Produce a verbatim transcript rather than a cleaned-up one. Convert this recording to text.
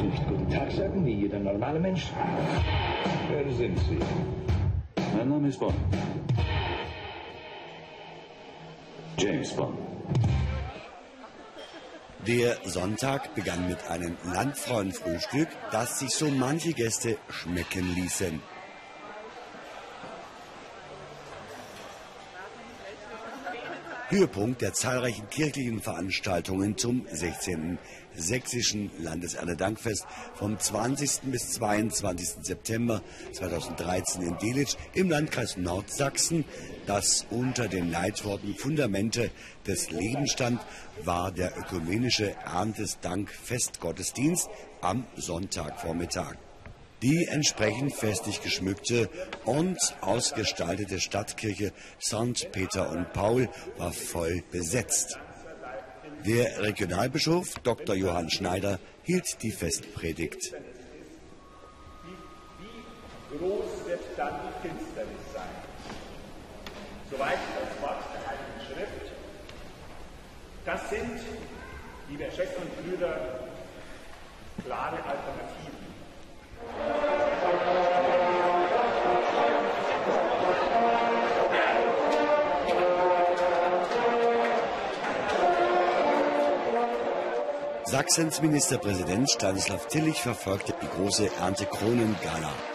nicht guten Tag sagen, wie jeder normale Mensch? Wer sind Sie? Mein Name ist Bond. James Bond. Der Sonntag begann mit einem Landfrauenfrühstück, das sich so manche Gäste schmecken ließen. Höhepunkt der zahlreichen kirchlichen Veranstaltungen zum sechzehnten Sächsischen Landeserntedankfest vom zwanzigsten bis zweiundzwanzigsten September zweitausenddreizehn in Delitzsch im Landkreis Nordsachsen. Das unter den Leitworten Fundamente des Lebens stand, war der ökumenische Erntedankfestgottesdienst am Sonntagvormittag. Die entsprechend festlich geschmückte und ausgestaltete Stadtkirche Sankt Peter und Paul war voll besetzt. Der Regionalbischof Doktor Johann Schneider hielt die Festpredigt. Wie groß wird dann die Finsternis sein? Soweit das Wort der Heiligen Schrift. Das sind, liebe Schwestern und Brüder, klare Alternativen. Sachsens Ministerpräsident Stanislav Tillich verfolgte die große Erntekronen-Gala.